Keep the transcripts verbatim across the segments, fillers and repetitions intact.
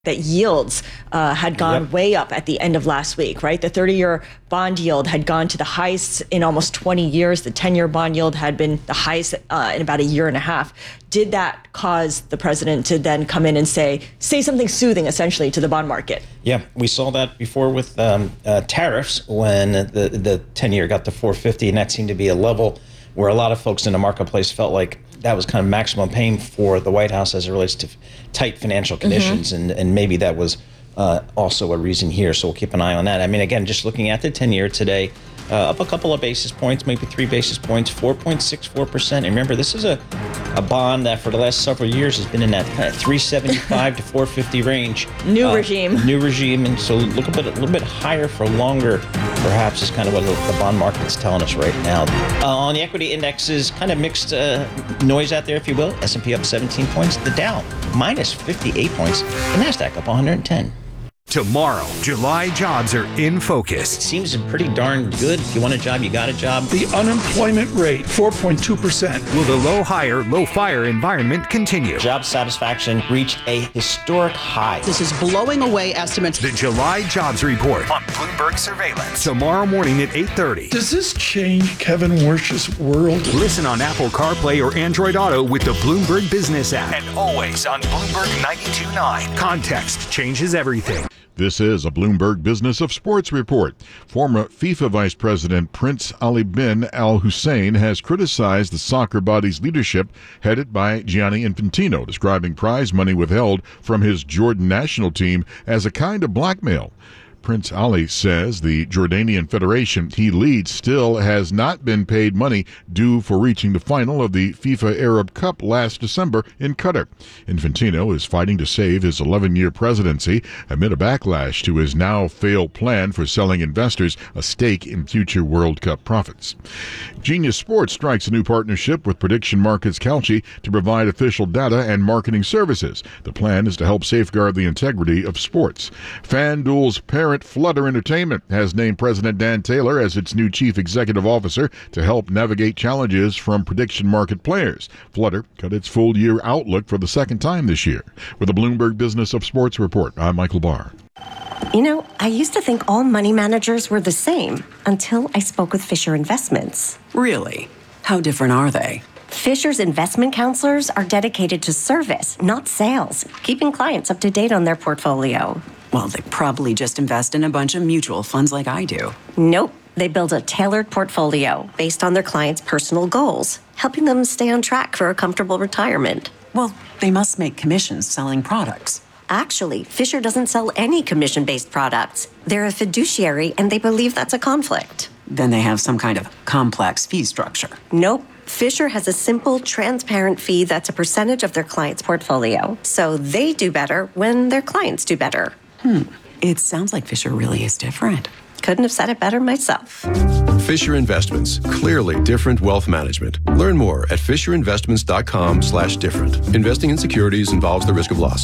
that yields uh, had gone Yep. way up at the end of last week, right? The thirty-year bond yield had gone to the highest in almost twenty years. The ten-year bond yield had been the highest uh, in about a year and a half. Did that cause the president to then come in and say, say something soothing, essentially, to the bond market? Yeah, we saw that before with um, uh, tariffs when the the ten-year got to four fifty, and that seemed to be a level where a lot of folks in the marketplace felt like that was kind of maximum pain for the White House as it relates to tight financial conditions, mm-hmm. and, and maybe that was uh, also a reason here. So we'll keep an eye on that. I mean, again, just looking at the ten-year today, uh, up a couple of basis points, maybe three basis points, four point six four percent. And remember, this is a, a bond that for the last several years has been in that kind of three seventy-five to four fifty range. New uh, regime. New regime. And so look a, bit, a little bit higher for longer, perhaps, is kind of what the bond market's telling us right now. Uh, on the equity indexes, kind of mixed uh, noise out there, if you will. S and P up seventeen points. The Dow minus fifty-eight points. The NASDAQ up one hundred ten. Tomorrow, July jobs are in focus. It seems pretty darn good. If you want a job, you got a job. The unemployment rate, four point two percent. Will the low hire, low fire environment continue? Job satisfaction reached a historic high. This is blowing away estimates. The July Jobs Report on Bloomberg Surveillance. Tomorrow morning at eight thirty. Does this change Kevin Warsh's world? Listen on Apple CarPlay or Android Auto with the Bloomberg Business app. And always on Bloomberg ninety-two point nine. Context changes everything. This is a Bloomberg Business of Sports report. Former FIFA Vice President Prince Ali bin Al Hussein has criticized the soccer body's leadership headed by Gianni Infantino, describing prize money withheld from his Jordan national team as a kind of blackmail. Prince Ali says the Jordanian federation he leads still has not been paid money due for reaching the final of the FIFA Arab Cup last December in Qatar. Infantino is fighting to save his eleven-year presidency amid a backlash to his now failed plan for selling investors a stake in future World Cup profits. Genius Sports strikes a new partnership with Prediction Markets Kalshi to provide official data and marketing services. The plan is to help safeguard the integrity of sports. FanDuel's parent Flutter Entertainment has named President Dan Taylor as its new chief executive officer to help navigate challenges from prediction market players. Flutter cut its full-year outlook for the second time this year. With the Bloomberg Business of Sports report, I'm Michael Barr. You know, I used to think all money managers were the same until I spoke with Fisher Investments. Really? How different are they? Fisher's investment counselors are dedicated to service, not sales, keeping clients up to date on their portfolio. Well, they probably just invest in a bunch of mutual funds like I do. Nope. They build a tailored portfolio based on their clients' personal goals, helping them stay on track for a comfortable retirement. Well, they must make commissions selling products. Actually, Fisher doesn't sell any commission-based products. They're a fiduciary, and they believe that's a conflict. Then they have some kind of complex fee structure. Nope. Fisher has a simple, transparent fee that's a percentage of their client's portfolio. So they do better when their clients do better. Hmm. It sounds like Fisher really is different. Couldn't have said it better myself. Fisher Investments. Clearly different wealth management. Learn more at fisherinvestments.com slash different. Investing in securities involves the risk of loss.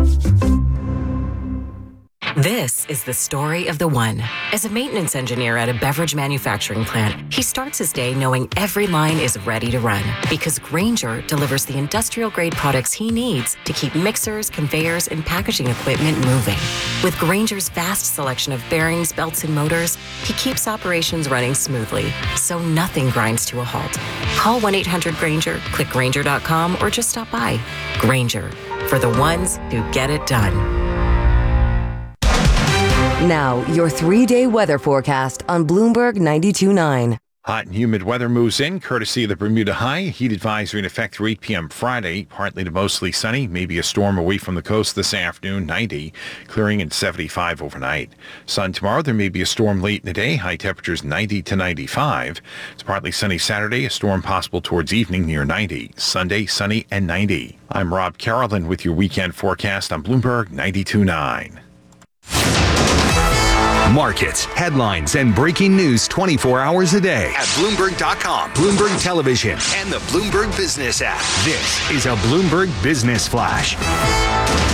This is the story of the one. As a maintenance engineer at a beverage manufacturing plant, he starts his day knowing every line is ready to run because Grainger delivers the industrial-grade products he needs to keep mixers, conveyors, and packaging equipment moving. With Grainger's vast selection of bearings, belts, and motors, he keeps operations running smoothly, so nothing grinds to a halt. Call one eight hundred Grainger, click Grainger dot com, or just stop by. Grainger, for the ones who get it done. Now, your three-day weather forecast on Bloomberg ninety-two point nine. Hot and humid weather moves in, courtesy of the Bermuda High. Heat advisory in effect through eight p.m. Friday. Partly to mostly sunny. Maybe a storm away from the coast this afternoon, ninety. Clearing in seventy-five overnight. Sun tomorrow. There may be a storm late in the day. High temperatures ninety to ninety-five. It's partly sunny Saturday. A storm possible towards evening near ninety. Sunday, sunny and ninety. I'm Rob Carolyn with your weekend forecast on Bloomberg ninety-two point nine. Markets, headlines, and breaking news twenty-four hours a day at Bloomberg dot com, Bloomberg Television, and the Bloomberg Business app. This is a Bloomberg Business Flash.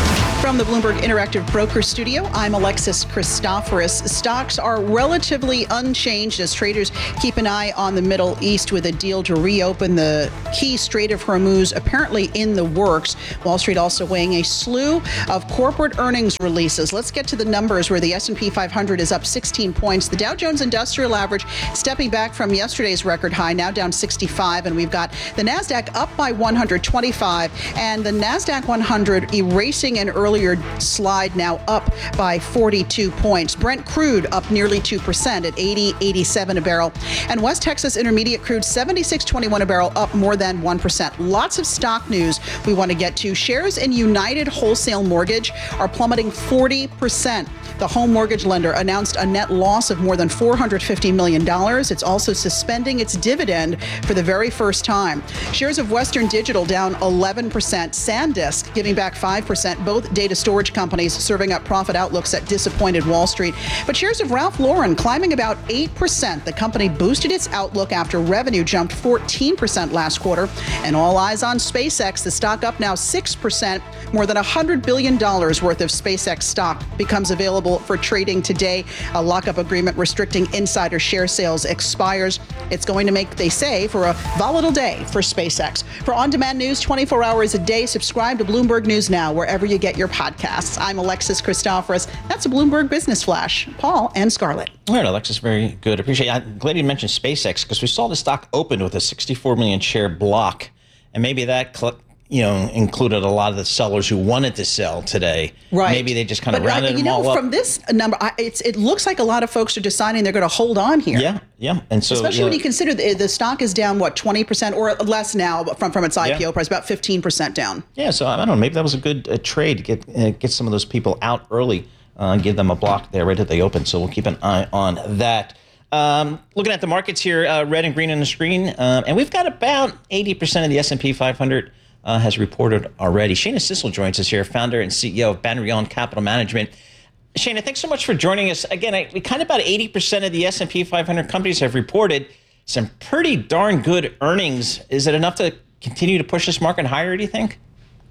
From the Bloomberg Interactive Broker Studio, I'm Alexis Christoforous. Stocks are relatively unchanged as traders keep an eye on the Middle East with a deal to reopen the key Strait of Hormuz apparently in the works. Wall Street also weighing a slew of corporate earnings releases. Let's get to the numbers where the S and P five hundred is up sixteen points. The Dow Jones Industrial Average stepping back from yesterday's record high, now down sixty-five. And we've got the NASDAQ up by one hundred twenty-five and the NASDAQ one hundred erasing an earlier slide, now up by forty-two points. Brent crude up nearly two percent at eighty eighty-seven a barrel. And West Texas Intermediate crude seventy-six twenty-one a barrel, up more than one percent. Lots of stock news we want to get to. Shares in United Wholesale Mortgage are plummeting forty percent. The home mortgage lender announced a net loss of more than four hundred fifty million dollars. It's also suspending its dividend for the very first time. Shares of Western Digital down eleven percent. SanDisk giving back five percent. Both data storage companies serving up profit outlooks that disappointed Wall Street. But shares of Ralph Lauren climbing about eight percent. The company boosted its outlook after revenue jumped fourteen percent last quarter. And all eyes on SpaceX. The stock up now six percent. More than one hundred billion dollars worth of SpaceX stock becomes available for trading today. A lockup agreement restricting insider share sales expires. It's going to make, they say, for a volatile day for SpaceX. For on-demand news twenty-four hours a day, subscribe to Bloomberg News Now wherever you get your podcasts. I'm Alexis Christoforous. That's a Bloomberg Business Flash. Paul and Scarlett. All right, Alexis, very good. Appreciate it. I'm glad you mentioned SpaceX because we saw the stock open with a sixty-four million share block, and maybe that cl- you know, included a lot of the sellers who wanted to sell today. Right. Maybe they just kind of but, rounded uh, you them know, all up. From this number, I, it's, it looks like a lot of folks are deciding they're going to hold on here. Yeah, yeah. And so, especially you know, when you consider the, the stock is down, what, twenty percent or less now from, from its I P O Yeah. price, about fifteen percent down. Yeah, so I don't know. Maybe that was a good uh, trade to get uh, get some of those people out early uh, and give them a block there right at the open. So we'll keep an eye on that. Um, looking at the markets here, uh, red and green on the screen, um, and we've got about eighty percent of the S and P five hundred uh, has reported already. Shana Sissel joins us here, founder and C E O of Banrion Capital Management. Shana, thanks so much for joining us. Again, I, we kind of about eighty percent of the S and P five hundred companies have reported some pretty darn good earnings. Is it enough to continue to push this market higher, do you think?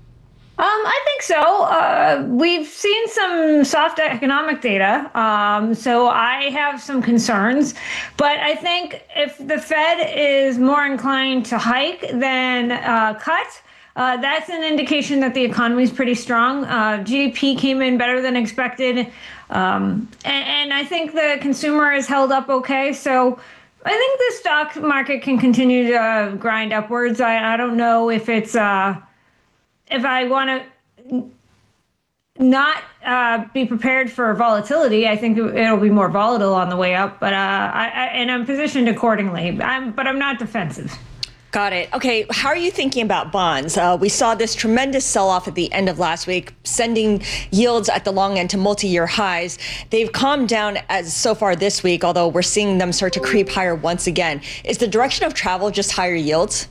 Um, I think so. Uh, we've seen some soft economic data, um, so I have some concerns. But I think if the Fed is more inclined to hike than uh, cut, uh, that's an indication that the economy is pretty strong. Uh, G D P came in better than expected, um, and, and I think the consumer is held up okay. So I think the stock market can continue to uh, grind upwards. I, I don't know if it's... Uh, If I want to not uh, be prepared for volatility, I think it'll be more volatile on the way up. But uh, I, I and I'm positioned accordingly. I'm, but I'm not defensive. Got it. Okay, how are you thinking about bonds? Uh, we saw this tremendous sell-off at the end of last week, sending yields at the long end to multi-year highs. They've calmed down as so far this week, although we're seeing them start to creep higher once again. Is the direction of travel just higher yields?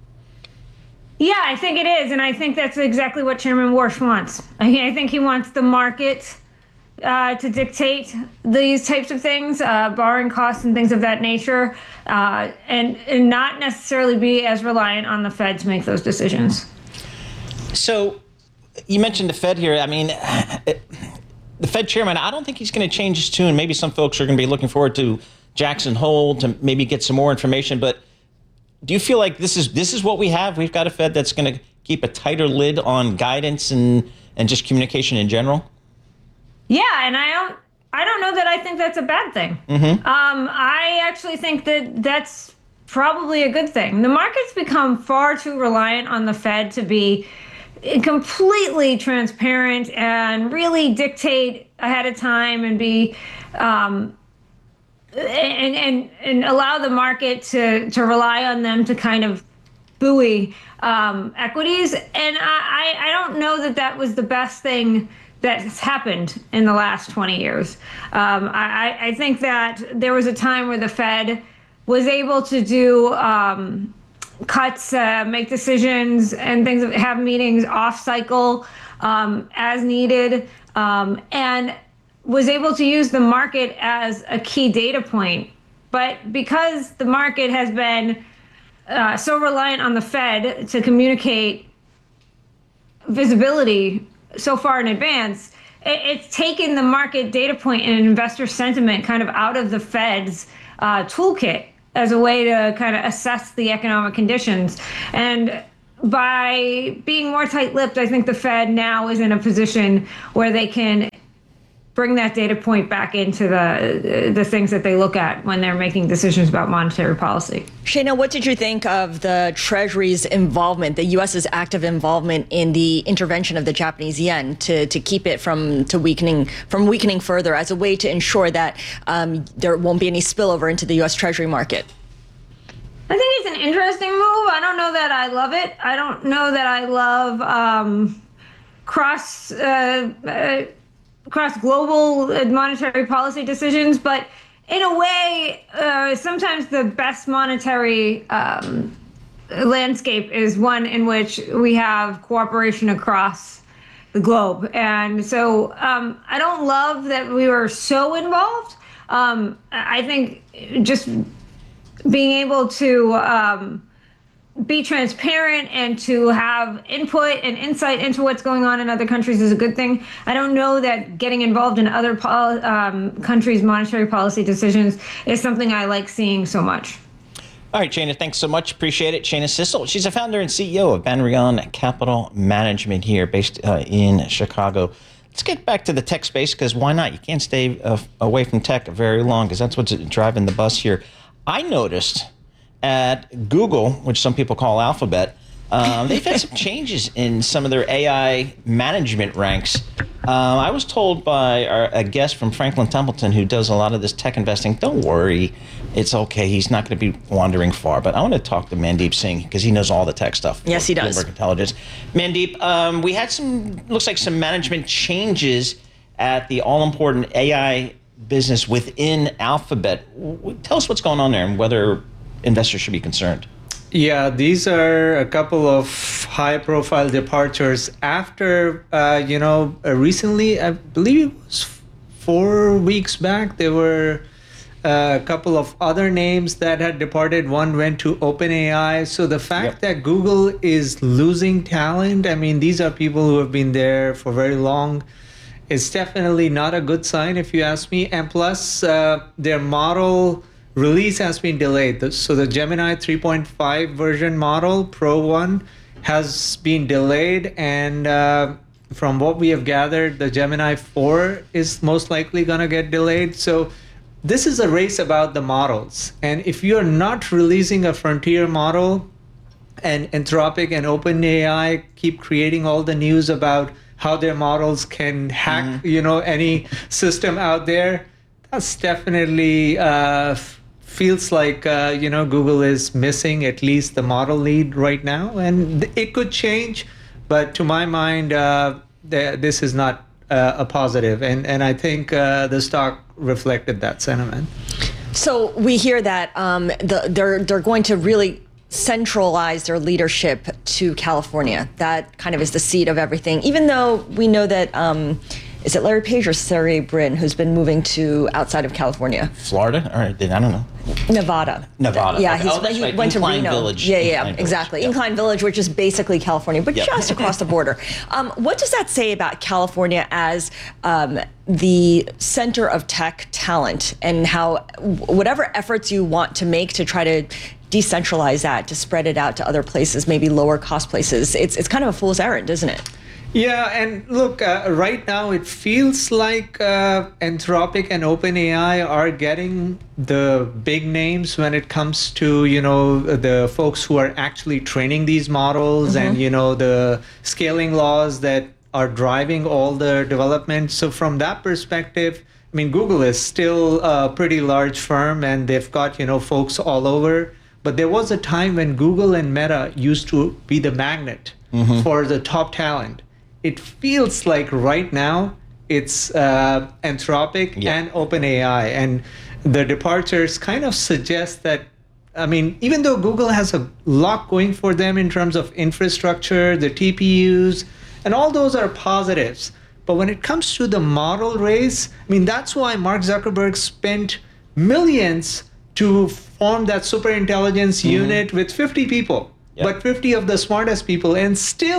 Yeah, I think it is. And I think that's exactly what Chairman Warsh wants. I, I think he wants the market uh, to dictate these types of things, uh, borrowing costs and things of that nature, uh, and, and not necessarily be as reliant on the Fed to make those decisions. So you mentioned the Fed here. I mean, it, the Fed chairman, I don't think he's going to change his tune. Maybe some folks are going to be looking forward to Jackson Hole to maybe get some more information, but do you feel like this is this is what we have? We've got a Fed that's going to keep a tighter lid on guidance and, and just communication in general? Yeah, and I don't I don't know that I think that's a bad thing. Mm-hmm. Um, I actually think that that's probably a good thing. The market's become far too reliant on the Fed to be completely transparent and really dictate ahead of time and be um, And, and and allow the market to, to rely on them to kind of buoy um, equities. And I, I don't know that that was the best thing that has happened in the last twenty years. Um, I, I think that there was a time where the Fed was able to do um, cuts, uh, make decisions and things, have meetings off cycle um, as needed. Um, and was able to use the market as a key data point. But because the market has been uh, so reliant on the Fed to communicate visibility so far in advance, it, it's taken the market data point and investor sentiment kind of out of the Fed's uh, toolkit as a way to kind of assess the economic conditions. And by being more tight-lipped, I think the Fed now is in a position where they can bring that data point back into the the things that they look at when they're making decisions about monetary policy. Shana, what did you think of the Treasury's involvement, the U S's active involvement in the intervention of the Japanese yen to, to keep it from to weakening from weakening further as a way to ensure that um, there won't be any spillover into the U S Treasury market? I think it's an interesting move. I don't know that I love it. I don't know that I love um, cross uh, uh, cross global monetary policy decisions, but in a way, uh, sometimes the best monetary um, landscape is one in which we have cooperation across the globe. And so um, I don't love that we were so involved. Um, I think just being able to um, be transparent and to have input and insight into what's going on in other countries is a good thing. I don't know that getting involved in other pol- um, countries' monetary policy decisions is something I like seeing so much. All right, Shana, thanks so much. Appreciate it. Shana Sissel, she's a founder and C E O of Banrion Capital Management here based uh, in Chicago. Let's get back to the tech space, because why not? You can't stay uh, away from tech very long, because that's what's driving the bus here. I noticed at Google, which some people call Alphabet, um, they've had some changes in some of their A I management ranks. Um, I was told by our, a guest from Franklin Templeton, who does a lot of this tech investing, don't worry, it's okay. He's not going to be wandering far. But I want to talk to Mandeep Singh, because he knows all the tech stuff. Yes, he does. Bloomberg Intelligence. Mandeep, um, we had some, looks like some management changes at the all-important A I business within Alphabet. Tell us what's going on there and whether investors should be concerned. Yeah, these are a couple of high-profile departures after, uh, you know, uh, recently, I believe it was four weeks back, there were uh, a couple of other names that had departed. One went to OpenAI. So the fact yep. that Google is losing talent, I mean, these are people who have been there for very long. It's definitely not a good sign, if you ask me. And plus, uh, their model release has been delayed. So the Gemini three point five version model, Pro one, has been delayed. And uh, from what we have gathered, the Gemini four is most likely going to get delayed. So this is a race about the models. And if you're not releasing a frontier model, and Anthropic and OpenAI keep creating all the news about how their models can hack, mm-hmm. you know, any system out there, that's definitely uh, feels like, uh, you know, Google is missing at least the model lead right now. And it could change, but to my mind, uh, th- this is not uh, a positive. And, and I think uh, the stock reflected that sentiment. So we hear that um, the, they're they're going to really centralize their leadership to California. That kind of is the seat of everything, even though we know that, um, is it Larry Page or Sergey Brin who's been moving to outside of California? Florida? Or I don't know. Nevada. Nevada. Yeah, okay. he's, oh, he right. went Incline to Reno. Village. Yeah, yeah, Incline exactly. Village. Yep. Incline Village, which is basically California, but yep. just across the border. Um, what does that say about California as um, the center of tech talent, and how whatever efforts you want to make to try to decentralize that, to spread it out to other places, maybe lower cost places, it's it's kind of a fool's errand, isn't it? Yeah, and look, uh, right now it feels like uh, Anthropic and OpenAI are getting the big names when it comes to, you know, the folks who are actually training these models, mm-hmm. and, you know, the scaling laws that are driving all the development. So from that perspective, I mean, Google is still a pretty large firm, and they've got, you know, folks all over. But there was a time when Google and Meta used to be the magnet mm-hmm. for the top talent. It feels like right now it's uh, Anthropic yeah. and OpenAI, and the departures kind of suggest that, I mean, even though Google has a lot going for them in terms of infrastructure, the T P Us, and all those are positives. But when it comes to the model race, I mean, that's why Mark Zuckerberg spent millions to form that superintelligence mm-hmm. unit with fifty people, yep. but fifty of the smartest people, and still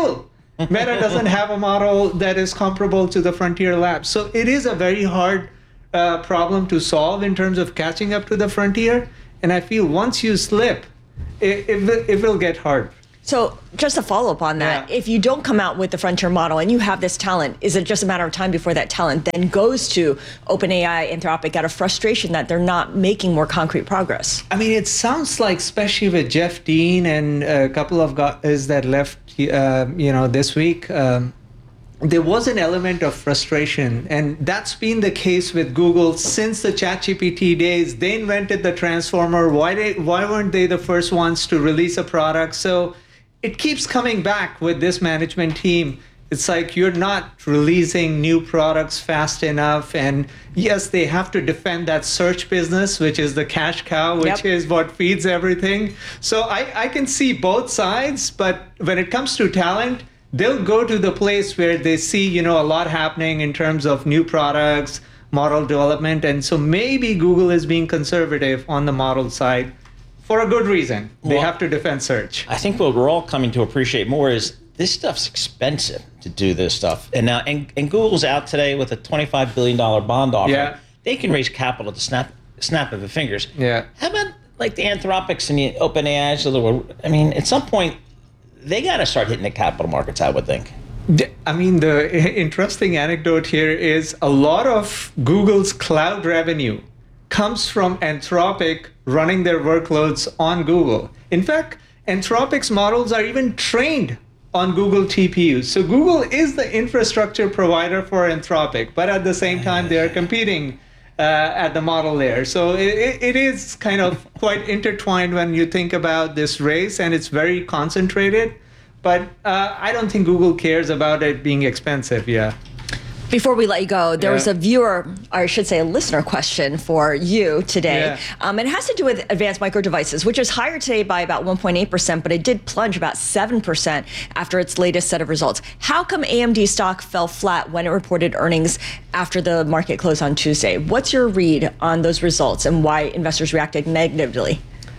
Meta doesn't have a model that is comparable to the Frontier Labs. So it is a very hard uh, problem to solve in terms of catching up to the Frontier. And I feel once you slip, it, it, will, it will get hard. So just a follow up on that, yeah. if you don't come out with the Frontier model and you have this talent, is it just a matter of time before that talent then goes to OpenAI, Anthropic, out of frustration that they're not making more concrete progress? I mean, it sounds like, especially with Jeff Dean and a couple of guys that left, uh, you know, this week, um, there was an element of frustration. And that's been the case with Google since the ChatGPT days. They invented the transformer. Why, they, why weren't they the first ones to release a product? So it keeps coming back with this management team. It's like you're not releasing new products fast enough. And yes, they have to defend that search business, which is the cash cow, which yep. is what feeds everything. So I, I can see both sides. But when it comes to talent, they'll go to the place where they see, you know, a lot happening in terms of new products, model development. And so maybe Google is being conservative on the model side. For a good reason. They well, have to defend search. I think what we're all coming to appreciate more is this stuff's expensive to do this stuff. And now, and, and Google's out today with a twenty-five billion dollars bond offer. Yeah. They can raise capital at the snap, snap of the fingers. Yeah. How about like the Anthropics and the OpenAIs of the world? I mean, at some point, they got to start hitting the capital markets, I would think. I mean, the interesting anecdote here is a lot of Google's cloud revenue comes from Anthropic running their workloads on Google. In fact, Anthropic's models are even trained on Google T P Us. So Google is the infrastructure provider for Anthropic, but at the same time, they are competing uh, at the model layer. So it, it is kind of quite intertwined when you think about this race, and it's very concentrated. But uh, I don't think Google cares about it being expensive, yeah. Before we let you go, there yeah. was a viewer, or I should say a listener question for you today. Yeah. Um, and it has to do with Advanced Micro Devices, which is higher today by about one point eight percent, but it did plunge about seven percent after its latest set of results. How come A M D stock fell flat when it reported earnings after the market closed on Tuesday? What's your read on those results and why investors reacted negatively?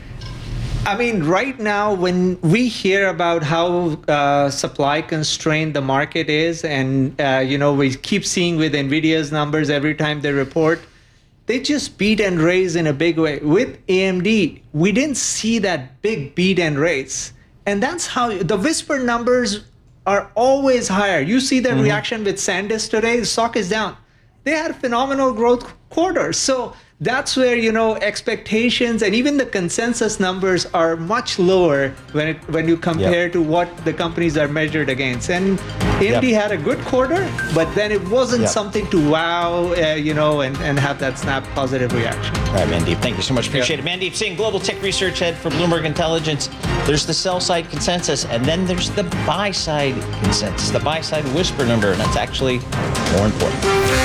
I mean, right now, when we hear about how uh, supply constrained the market is, and, uh, you know, we keep seeing with NVIDIA's numbers every time they report, they just beat and raise in a big way. With A M D, we didn't see that big beat and raise. And that's how the whisper numbers are always higher. You see that mm-hmm. reaction with SanDisk today, the stock is down. They had a phenomenal growth quarter. So that's where, you know, expectations and even the consensus numbers are much lower when it, when you compare yep. to what the companies are measured against. And A M D yep. had a good quarter, but then it wasn't yep. something to wow, uh, you know, and, and have that snap positive reaction. All right, Mandeep, thank you so much. Appreciate yep. it. Mandeep Singh, Global Tech Research Head for Bloomberg Intelligence. There's the sell side consensus, and then there's the buy side consensus, the buy side whisper number, and that's actually more important.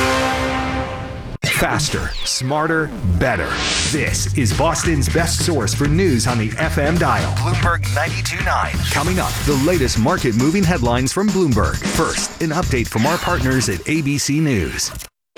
Faster, smarter, better. This is Boston's best source for news on the F M dial. Bloomberg ninety-two point nine. Coming up, the latest market-moving headlines from Bloomberg. First, an update from our partners at A B C News.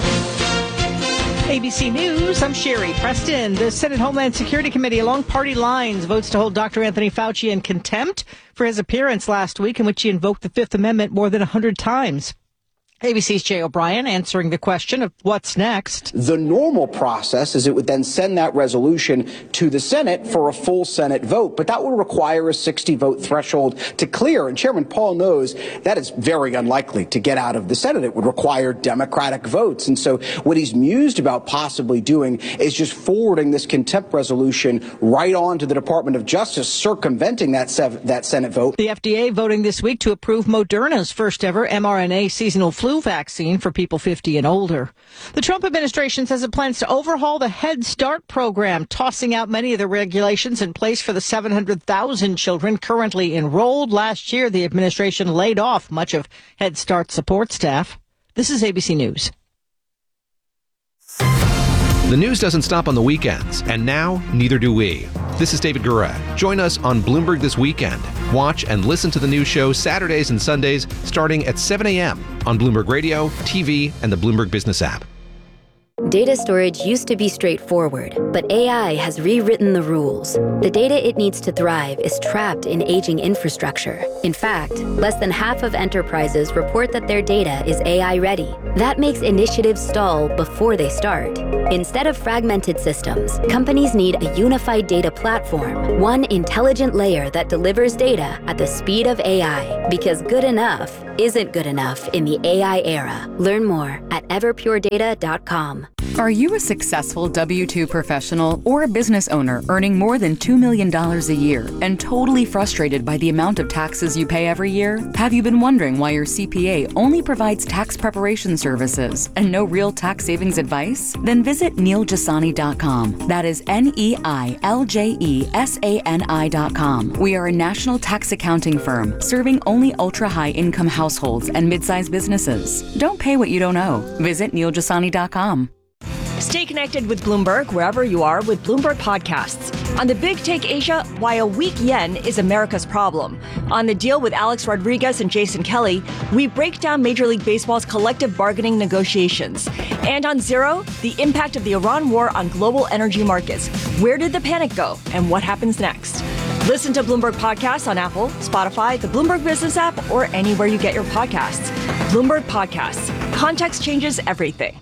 A B C News, I'm Sherry Preston. The Senate Homeland Security Committee, along party lines, votes to hold Doctor Anthony Fauci in contempt for his appearance last week in which he invoked the Fifth Amendment more than one hundred times. A B C's Jay O'Brien answering the question of what's next. The normal process is it would then send that resolution to the Senate for a full Senate vote, but that would require a sixty vote threshold to clear. And Chairman Paul knows that is very unlikely to get out of the Senate. It would require Democratic votes. And so what he's mused about possibly doing is just forwarding this contempt resolution right on to the Department of Justice, circumventing that, sev- that Senate vote. The F D A voting this week to approve Moderna's first ever mRNA seasonal flu vaccine for people fifty and older. The Trump administration says it plans to overhaul the Head Start program, tossing out many of the regulations in place for the seven hundred thousand children currently enrolled. Last year, the administration laid off much of Head Start support staff. This is A B C News. The news doesn't stop on the weekends, and now neither do we. This is David Gura. Join us on Bloomberg This Weekend. Watch and listen to the news show Saturdays and Sundays starting at seven a.m. on Bloomberg Radio, T V, and the Bloomberg Business app. Data storage used to be straightforward, but A I has rewritten the rules. The data it needs to thrive is trapped in aging infrastructure. In fact, less than half of enterprises report that their data is A I ready. That makes initiatives stall before they start. Instead of fragmented systems, companies need a unified data platform, one intelligent layer that delivers data at the speed of A I. Because good enough isn't good enough in the A I era. Learn more at everpure data dot com. Are you a successful W two professional or a business owner earning more than two million dollars a year and totally frustrated by the amount of taxes you pay every year? Have you been wondering why your C P A only provides tax preparation services and no real tax savings advice? Then visit neil jasani dot com. That is N E I L J E S A N I dot com. We are a national tax accounting firm serving only ultra-high income households and mid-sized businesses. Don't pay what you don't owe. Visit neil jasani dot com. Stay connected with Bloomberg wherever you are with Bloomberg Podcasts. On the Big Take Asia, why a weak yen is America's problem. On The Deal with Alex Rodriguez and Jason Kelly, we break down Major League Baseball's collective bargaining negotiations. And on Zero, the impact of the Iran war on global energy markets. Where did the panic go and what happens next? Listen to Bloomberg Podcasts on Apple, Spotify, the Bloomberg Business app, or anywhere you get your podcasts. Bloomberg Podcasts. Context changes everything.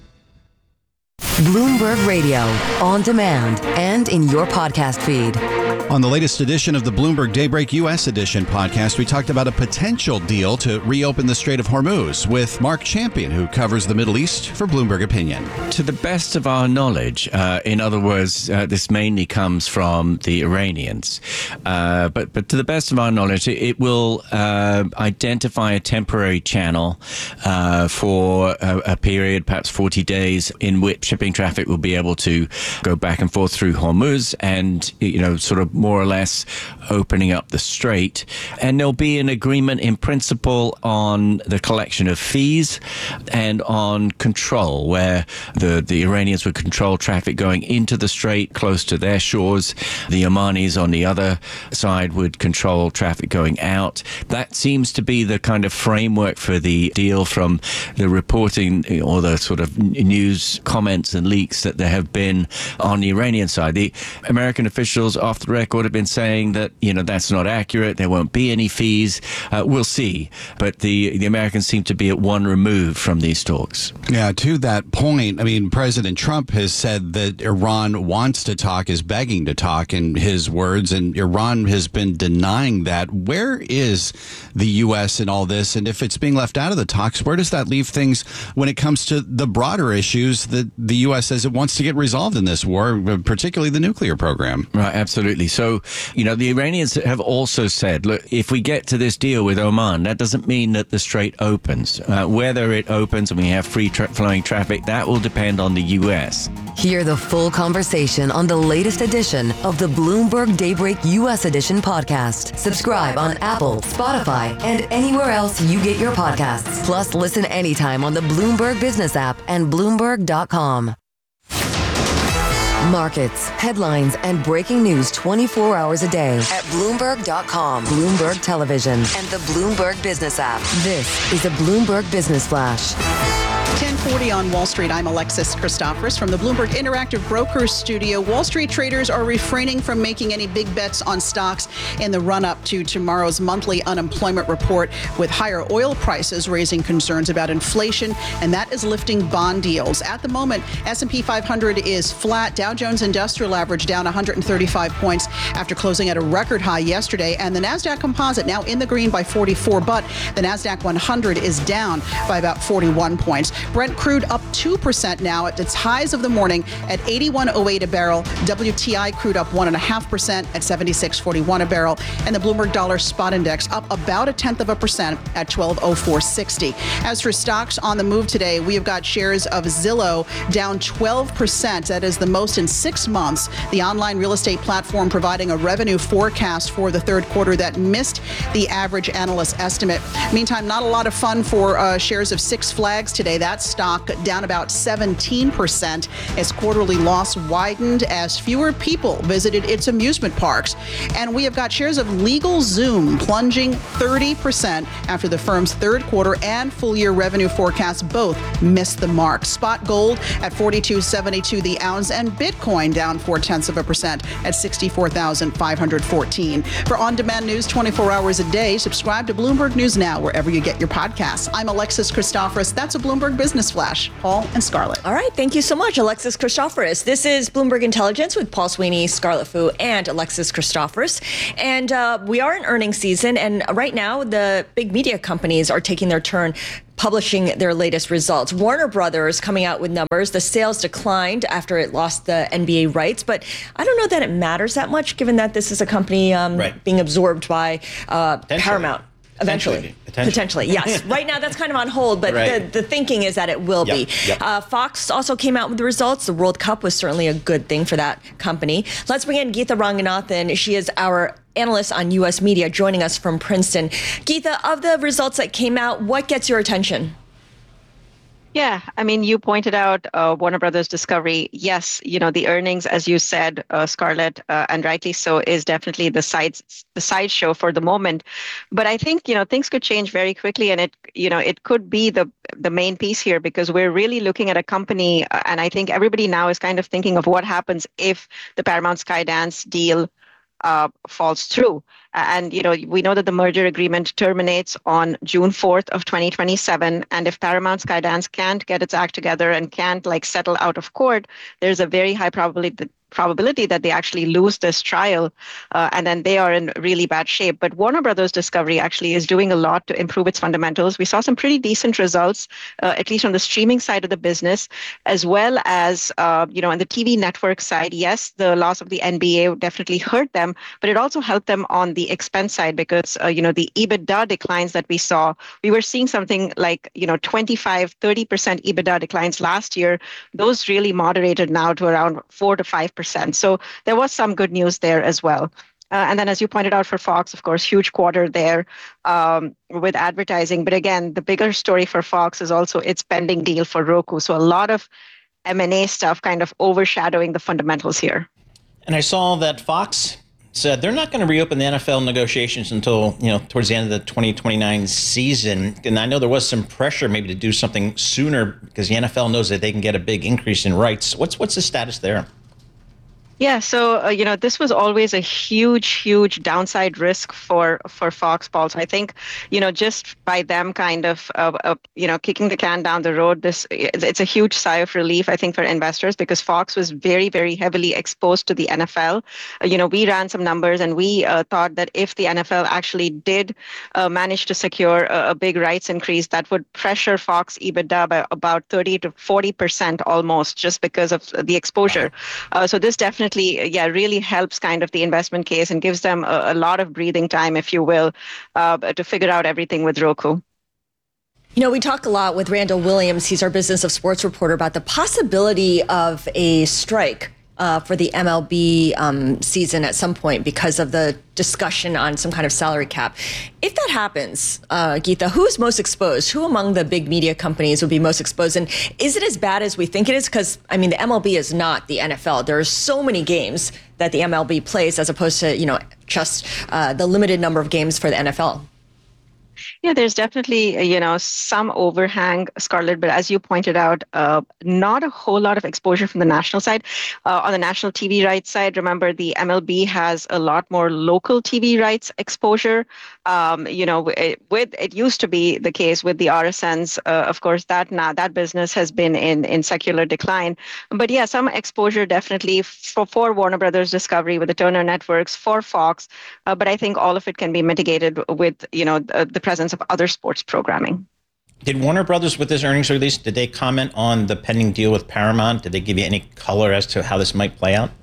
Bloomberg Radio, on demand and in your podcast feed. On the latest edition of the Bloomberg Daybreak U S Edition podcast, we talked about a potential deal to reopen the Strait of Hormuz with Mark Champion, who covers the Middle East for Bloomberg Opinion. To the best of our knowledge, uh, in other words, uh, this mainly comes from the Iranians, uh, but but to the best of our knowledge, it, it will uh, identify a temporary channel uh, for a, a period, perhaps forty days, in which shipping traffic will be able to go back and forth through Hormuz and, you know, sort of more or less opening up the strait. And there'll be an agreement in principle on the collection of fees and on control, where the, the Iranians would control traffic going into the strait close to their shores. The Omanis on the other side would control traffic going out. That seems to be the kind of framework for the deal from the reporting or the sort of news comments and leaks that there have been on the Iranian side. The American officials off the record have been saying that, you know, that's not accurate. There won't be any fees. Uh, we'll see. But the, the Americans seem to be at one remove from these talks. Yeah, to that point, I mean, President Trump has said that Iran wants to talk, is begging to talk in his words, and Iran has been denying that. Where is the U S in all this? And if it's being left out of the talks, where does that leave things when it comes to the broader issues that the U S says it wants to get resolved in this war, particularly the nuclear program? Right, absolutely. So, you know, the Iranians have also said, look, if we get to this deal with Oman, that doesn't mean that the strait opens. Uh, whether it opens and we have free tra- flowing traffic, that will depend on the U S. Hear the full conversation on the latest edition of the Bloomberg Daybreak U S Edition podcast. Subscribe on Apple, Spotify, and anywhere else you get your podcasts. Plus, listen anytime on the Bloomberg Business app and Bloomberg dot com. Markets, headlines, and breaking news twenty-four hours a day at Bloomberg dot com, Bloomberg Television, and the Bloomberg Business app. This is a Bloomberg Business Flash. ten forty on Wall Street. I'm Alexis Christoforous from the Bloomberg Interactive Brokers Studio. Wall Street traders are refraining from making any big bets on stocks in the run-up to tomorrow's monthly unemployment report, with higher oil prices raising concerns about inflation, and that is lifting bond yields. At the moment, S and P five hundred is flat. Dow Jones Industrial Average down one hundred thirty-five points after closing at a record high yesterday, and the NASDAQ Composite now in the green by forty-four, but the NASDAQ one hundred is down by about forty-one points. Brent crude up two percent now at its highs of the morning at eighty-one oh eight a barrel. W T I crude up one point five percent at seventy-six forty-one a barrel. And the Bloomberg Dollar Spot Index up about a tenth of a percent at twelve oh four sixty. As for stocks on the move today, we have got shares of Zillow down twelve percent. That is the most in six months. The online real estate platform providing a revenue forecast for the third quarter that missed the average analyst estimate. Meantime, not a lot of fun for uh, shares of Six Flags today. That stock down about seventeen percent as quarterly loss widened as fewer people visited its amusement parks. And we have got shares of LegalZoom plunging thirty percent after the firm's third quarter and full year revenue forecasts both missed the mark. Spot gold at forty-two seventy-two the ounce, and Bitcoin down four tenths of a percent at sixty-four thousand five hundred fourteen. For on-demand news twenty-four hours a day, subscribe to Bloomberg News Now wherever you get your podcasts. I'm Alexis Christoforous. That's a Bloomberg Business Flash. Paul and Scarlett. All right. Thank you so much, Alexis Christoforous. This is Bloomberg Intelligence with Paul Sweeney, Scarlett Fu, and Alexis Christoforous. And uh, we are in earnings season, and right now the big media companies are taking their turn publishing their latest results. Warner Brothers coming out with numbers. The sales declined after it lost the N B A rights, but I don't know that it matters that much given that this is a company um, right. being absorbed by uh, Paramount. Eventually. Potentially. Potentially, yes. Right now, that's kind of on hold, but right. the, the thinking is that it will yep. be. Yep. Uh, Fox also came out with the results. The World Cup was certainly a good thing for that company. Let's bring in Geetha Ranganathan. She is our analyst on U S media, joining us from Princeton. Geetha, of the results that came out, what gets your attention? Yeah, I mean, you pointed out uh, Warner Brothers Discovery. Yes, you know, the earnings, as you said, uh, Scarlett, uh, and rightly so, is definitely the side the sideshow for the moment. But I think, you know, things could change very quickly, and it, you know, it could be the the main piece here, because we're really looking at a company, uh, and I think everybody now is kind of thinking of what happens if the Paramount Skydance deal uh, falls through. And, you know, we know that the merger agreement terminates on June fourth of twenty twenty-seven. And if Paramount Skydance can't get its act together and can't like settle out of court, there's a very high probability that probability that they actually lose this trial, uh, and then they are in really bad shape. But Warner Brothers Discovery actually is doing a lot to improve its fundamentals. We saw some pretty decent results, uh, at least on the streaming side of the business, as well as, uh, you know, on the T V network side. Yes, the loss of the N B A definitely hurt them, but it also helped them on the expense side because, uh, you know, the EBITDA declines that we saw, we were seeing something like, you know, twenty-five, thirty percent EBITDA declines last year. Those really moderated now to around four to five percent. So there was some good news there as well. Uh, and then, as you pointed out, for Fox, of course, huge quarter there um, with advertising. But again, the bigger story for Fox is also its pending deal for Roku. So a lot of M and A stuff kind of overshadowing the fundamentals here. And I saw that Fox said they're not going to reopen the N F L negotiations until, you know, towards the end of the twenty twenty-nine season. And I know there was some pressure maybe to do something sooner because the N F L knows that they can get a big increase in rights. What's what's the status there? Yeah, so, uh, you know, this was always a huge, huge downside risk for, for Fox, Paul. So I think, you know, just by them kind of, uh, uh, you know, kicking the can down the road, this it's a huge sigh of relief, I think, for investors, because Fox was very, very heavily exposed to the N F L. Uh, you know, we ran some numbers and we uh, thought that if the N F L actually did uh, manage to secure a, a big rights increase, that would pressure Fox EBITDA by about thirty to forty percent almost, just because of the exposure. Uh, so this definitely yeah, really helps kind of the investment case and gives them a, a lot of breathing time, if you will, uh, to figure out everything with Roku. You know, we talk a lot with Randall Williams. He's our Business of Sports reporter about the possibility of a strike uh, for the M L B um, season at some point because of the discussion on some kind of salary cap. If that happens, uh, Geetha, who's most exposed? Who among the big media companies would be most exposed? And is it as bad as we think it is? Because, I mean, the M L B is not the N F L. There are so many games that the M L B plays as opposed to, you know, just uh, the limited number of games for the N F L. Yeah, there's definitely, you know, some overhang, Scarlett, but as you pointed out, uh, not a whole lot of exposure from the national side. Uh, on the national T V rights side, remember the M L B has a lot more local T V rights exposure. Um, you know, it, with it used to be the case with the R S Ns. Uh, of course, that now that business has been in in secular decline. But yeah, some exposure definitely for, for Warner Brothers Discovery with the Turner Networks, for Fox. Uh, but I think all of it can be mitigated with, you know, the, the presence of other sports programming. Did Warner Brothers, with this earnings release, did they comment on the pending deal with Paramount? Did they give you any color as to how this might play out?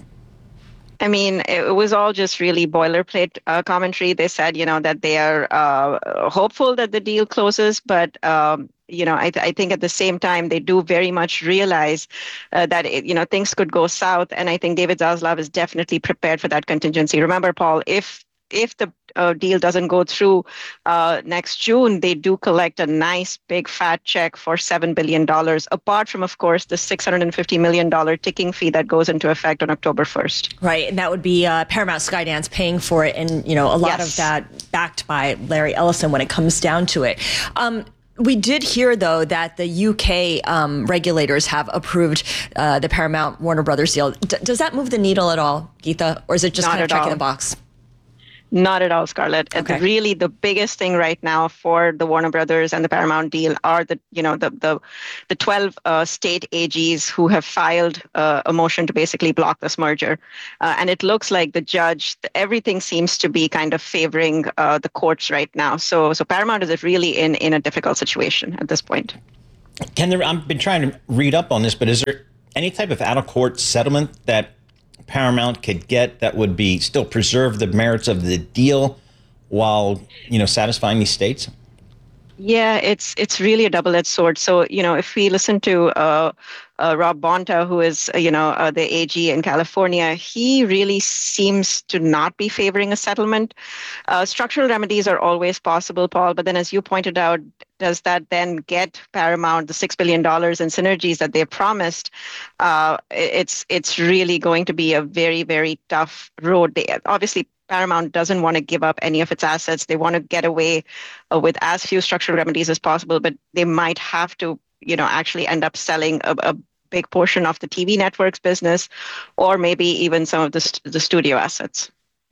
I mean, it was all just really boilerplate uh, commentary. They said, you know, that they are uh, hopeful that the deal closes, but um, you know, I, th- I think at the same time, they do very much realize uh, that, it, you know, things could go south. And I think David Zaslav is definitely prepared for that contingency. Remember, Paul, if if the uh, deal doesn't go through uh, next June, they do collect a nice big fat check for seven billion dollars, apart from, of course, the six hundred fifty million dollars ticking fee that goes into effect on October first. Right, and that would be uh, Paramount Skydance paying for it, and you know a lot Yes. of that backed by Larry Ellison when it comes down to it. Um, We did hear, though, that the U K um, regulators have approved uh, the Paramount Warner Brothers deal. D- does that move the needle at all, Geetha, or is it just Not kind of at checking all. the box? Not at all, Scarlett. And Okay. really, the biggest thing right now for the Warner Brothers and the Paramount deal are the, you know, the the the twelve uh, state A Gs who have filed uh, a motion to basically block this merger, uh, and it looks like the judge, everything seems to be kind of favoring uh, the courts right now. So, so Paramount is really in in a difficult situation at this point. Can there? I've been trying to read up on this, but is there any type of out of court settlement that Paramount could get that would be still preserve the merits of the deal while, you know, satisfying these states? Yeah, it's it's really a double-edged sword. So, you know, if we listen to uh, uh, Rob Bonta, who is, uh, you know, uh, the A G in California, he really seems to not be favoring a settlement. Uh, structural remedies are always possible, Paul, but then as you pointed out, does that then get Paramount the six billion dollars in synergies that they promised? Uh, it's it's really going to be a very, very tough road. They, obviously, Paramount doesn't want to give up any of its assets. They want to get away uh, with as few structural remedies as possible, but they might have to, you know, actually end up selling a, a big portion of the T V networks business, or maybe even some of the, st- the studio assets.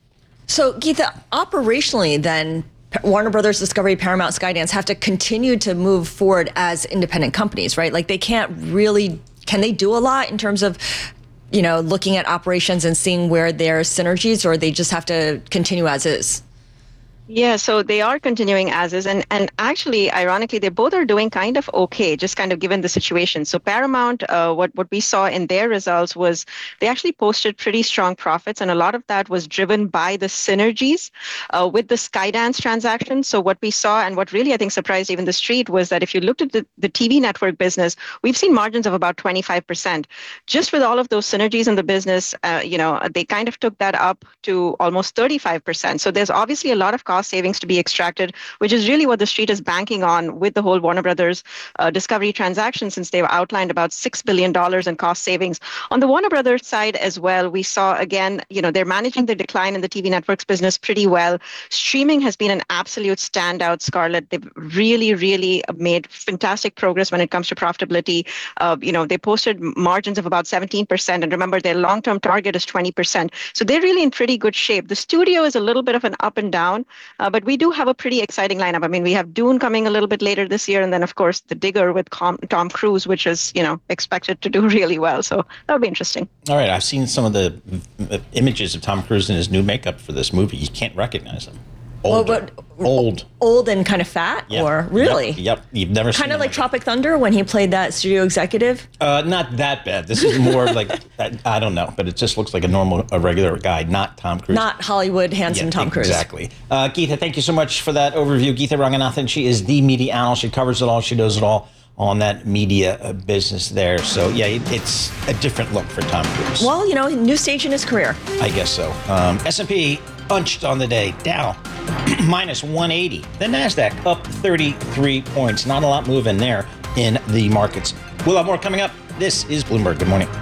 So, Geetha, operationally, then, Warner Brothers Discovery, Paramount, Skydance have to continue to move forward as independent companies, right? Like, they can't really, can they do a lot in terms of, you know, looking at operations and seeing where there are synergies, or they just have to continue as is? Yeah, so they are continuing as is. And, and actually, ironically, they both are doing kind of okay, just kind of given the situation. So Paramount, uh, what, what we saw in their results was they actually posted pretty strong profits. And a lot of that was driven by the synergies uh, with the Skydance transaction. So what we saw, and what really, I think, surprised even the street, was that if you looked at the, the T V network business, we've seen margins of about twenty-five percent. Just with all of those synergies in the business, uh, you know, they kind of took that up to almost thirty-five percent. So there's obviously a lot of cost savings to be extracted, which is really what the street is banking on with the whole Warner Brothers uh, Discovery transaction, since they've outlined about six billion dollars in cost savings. On the Warner Brothers side as well, we saw, again, you know, they're managing the decline in the T V networks business pretty well. Streaming has been an absolute standout, Scarlett. They've really, really made fantastic progress when it comes to profitability. Uh, you know, they posted margins of about seventeen percent. And remember, their long-term target is twenty percent. So they're really in pretty good shape. The studio is a little bit of an up and down, uh, but we do have a pretty exciting lineup. I mean, we have Dune coming a little bit later this year, and then, of course, The Digger with Com- Tom Cruise, which is, you know, expected to do really well. So that'll be interesting. All right, I've seen some of the uh, images of Tom Cruise in his new makeup for this movie. You can't recognize him. Old, Well, but- old, Old and kind of fat, Yep. or really? Yep, yep. You've never seen Kind of him like Tropic Thunder when he played that studio executive? Uh, not that bad. This is more like, I, I don't know, but it just looks like a normal, a regular guy, not Tom Cruise. Not Hollywood handsome Yeah, Tom Cruise. Exactly. Uh, Geetha, thank you so much for that overview. Geetha Ranganathan, she is the media analyst. She covers it all. She knows it all on that media uh, business there. So, yeah, it, it's a different look for Tom Cruise. Well, you know, new stage in his career. I guess so. Um, S and P punched on the day, Dow minus one eighty. The NASDAQ up thirty-three points. Not a lot moving there in the markets. We'll have more coming up. This is Bloomberg. Good morning.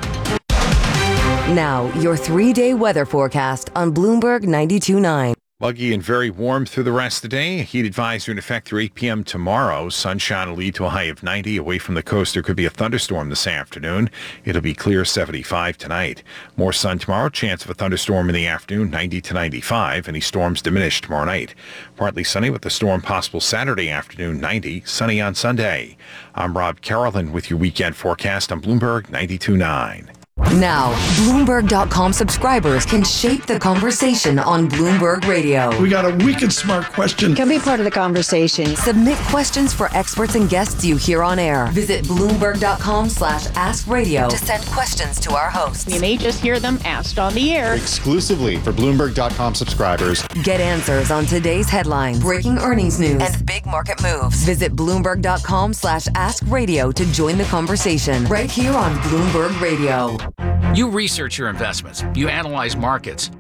Now, your three-day weather forecast on Bloomberg ninety-two point nine. Muggy and very warm through the rest of the day. Heat advisory in effect through eight p.m. tomorrow. Sunshine will lead to a high of ninety. Away from the coast, there could be a thunderstorm this afternoon. It'll be clear seventy-five tonight. More sun tomorrow. Chance of a thunderstorm in the afternoon, ninety to ninety-five. Any storms diminish tomorrow night. Partly sunny with the storm possible Saturday afternoon, ninety. Sunny on Sunday. I'm Rob Carolyn with your weekend forecast on Bloomberg ninety-two point nine. Now, Bloomberg dot com subscribers can shape the conversation on Bloomberg Radio. We got a wicked smart question. Can be part of the conversation. Submit questions for experts and guests you hear on air. Visit Bloomberg dot com slash ask radio to send questions to our hosts. You may just hear them asked on the air. Exclusively for Bloomberg dot com subscribers. Get answers on today's headlines, breaking earnings news, and big market moves. Visit Bloomberg dot com slash ask radio to join the conversation right here on Bloomberg Radio. You research your investments, you analyze markets,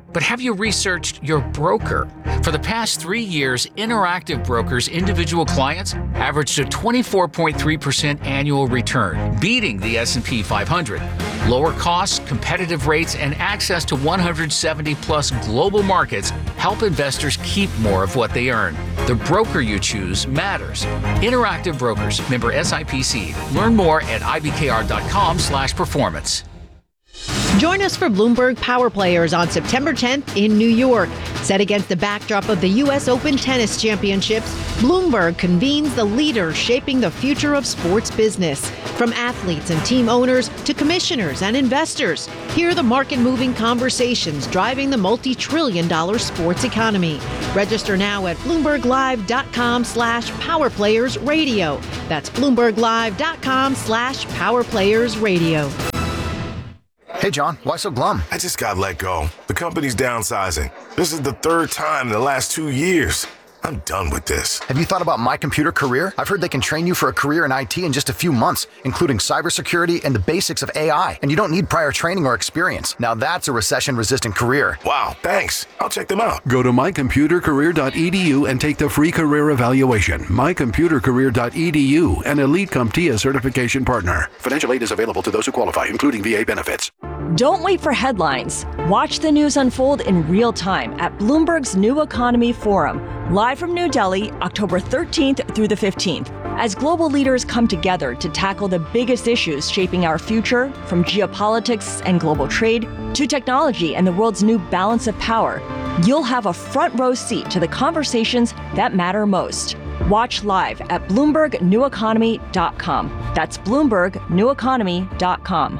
But have you researched your broker? For the past three years, Interactive Brokers' individual clients averaged a twenty-four point three percent annual return, beating the S and P five hundred. Lower costs, competitive rates, and access to one hundred seventy plus global markets help investors keep more of what they earn. The broker you choose matters. Interactive Brokers, member S I P C. Learn more at I B K R dot com slash performance. Join us for Bloomberg Power Players on September tenth in New York. Set against the backdrop of the U S Open Tennis Championships, Bloomberg convenes the leaders shaping the future of sports business. From athletes and team owners to commissioners and investors, hear the market-moving conversations driving the multi-trillion dollar sports economy. Register now at Bloomberg Live dot com slash Power Players Radio. That's Bloomberg Live dot com slash Power Players Radio. Hey, John, why so glum? I just got let go. The company's downsizing. This is the third time in the last two years. I'm done with this. Have you thought about My Computer Career? I've heard they can train you for a career in I T in just a few months, including cybersecurity and the basics of A I. And you don't need prior training or experience. Now that's a recession-resistant career. Wow, thanks. I'll check them out. Go to my computer career dot e d u and take the free career evaluation. my computer career dot e d u, an Elite CompTIA certification partner. Financial aid is available to those who qualify, including V A benefits. Don't wait for headlines. Watch the news unfold in real time at Bloomberg's New Economy Forum, live from New Delhi, October thirteenth through the fifteenth, as global leaders come together to tackle the biggest issues shaping our future, from geopolitics and global trade to technology and the world's new balance of power. You'll have a front row seat to the conversations that matter most. Watch live at Bloomberg New Economy dot com. That's Bloomberg New Economy dot com.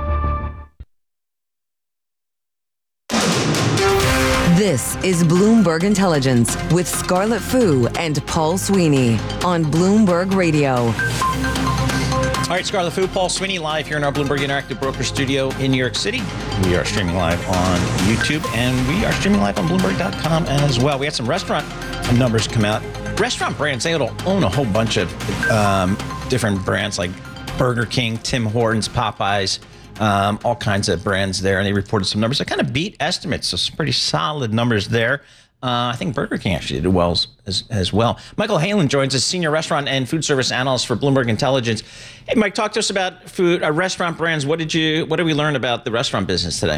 This is Bloomberg Intelligence with Scarlett Fu and Paul Sweeney on Bloomberg Radio. All right, Scarlett Fu, Paul Sweeney, live here in our Bloomberg Interactive Broker Studio in New York City. We are streaming live on YouTube, and we are streaming live on Bloomberg dot com as well. We had some restaurant numbers come out. Restaurant brands, they own a whole bunch of um, different brands like Burger King, Tim Hortons, Popeyes, Um, all kinds of brands there, and they reported some numbers that kind of beat estimates, so some pretty solid numbers there. Uh, I think Burger King actually did well as, as well. Michael Halen joins us, senior restaurant and food service analyst for Bloomberg Intelligence. Hey, Mike, talk to us about food, uh, restaurant brands. What did you, what did we learn about the restaurant business today?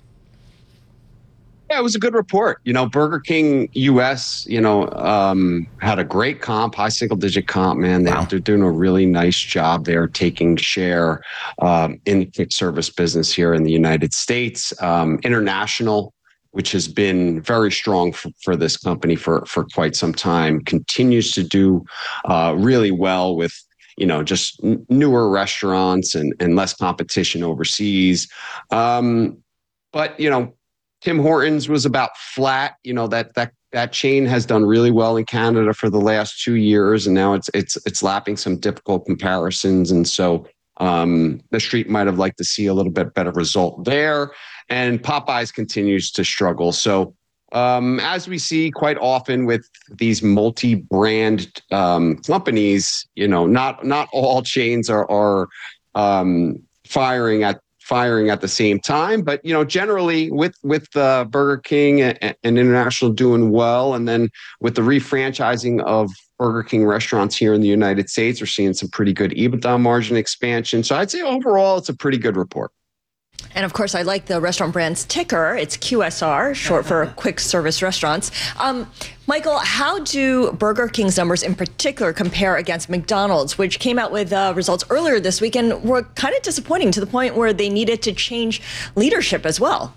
Yeah, it was a good report. You know, Burger King U S, you know, um, had a great comp, high single digit comp, man. They, wow. They're doing a really nice job there taking share um, in the quick service business here in the United States. Um, international, which has been very strong for, for this company for, for quite some time, continues to do uh, really well with, you know, just n- newer restaurants and, and less competition overseas. Um, but, you know, Tim Hortons was about flat. You know, that that that chain has done really well in Canada for the last two years, and now it's it's it's lapping some difficult comparisons. And so um, the street might have liked to see a little bit better result there. And Popeyes continues to struggle. So um, as we see quite often with these multi-brand um, companies, you know, not not all chains are are um, firing at. firing at the same time, but you know, generally with with uh, Burger King and, and International doing well, and then with the refranchising of Burger King restaurants here in the United States, we're seeing some pretty good EBITDA margin expansion. So I'd say overall, it's a pretty good report. And of course, I like the restaurant brand's ticker. It's Q S R, short for quick service restaurants. Um, Michael, how do Burger King's numbers in particular compare against McDonald's, which came out with uh, results earlier this week and were kind of disappointing to the point where they needed to change leadership as well?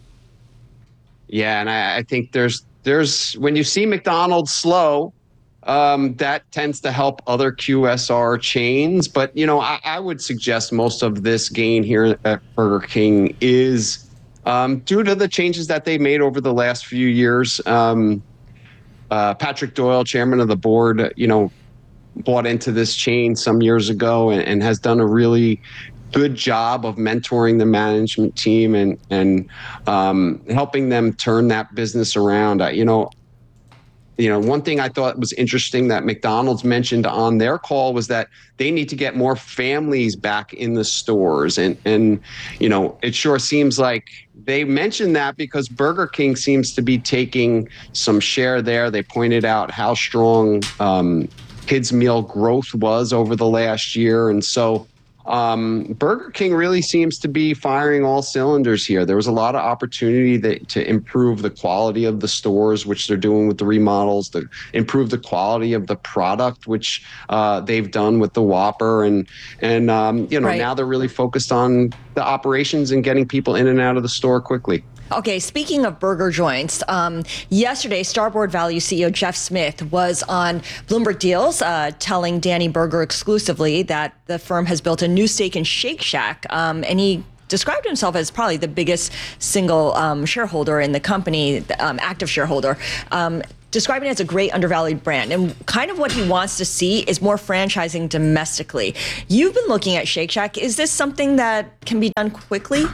Yeah, and I, I think there's there's when you see McDonald's slow, Um, that tends to help other Q S R chains. But, you know, I, I would suggest most of this gain here at Burger King is um, due to the changes that they made over the last few years. Um, uh, Patrick Doyle, chairman of the board, you know, bought into this chain some years ago and, and has done a really good job of mentoring the management team and, and um, helping them turn that business around. Uh, you know, you know, one thing I thought was interesting that McDonald's mentioned on their call was that they need to get more families back in the stores. And, and you know, it sure seems like they mentioned that because Burger King seems to be taking some share there. They pointed out how strong um, kids' meal growth was over the last year. And so um, Burger King really seems to be firing all cylinders here. There was a lot of opportunity that, to improve the quality of the stores, which they're doing with the remodels, to improve the quality of the product, which uh, they've done with the Whopper. And, and um, you know, Right. now they're really focused on the operations and getting people in and out of the store quickly. Okay, speaking of burger joints, um, yesterday, Starboard Value C E O Jeff Smith was on Bloomberg Deals, uh, telling Danny Berger exclusively that the firm has built a new stake in Shake Shack, um, and he described himself as probably the biggest single um, shareholder in the company, um, active shareholder. Um, describing it as a great undervalued brand. And kind of what he wants to see is more franchising domestically. You've been looking at Shake Shack. Is this something that can be done quickly?